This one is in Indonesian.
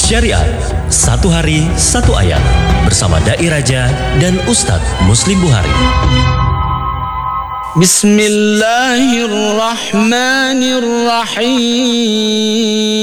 Syariat, satu hari satu ayat bersama Dai Raja dan Ustadz Muslim Buhari. Bismillahirrahmanirrahim.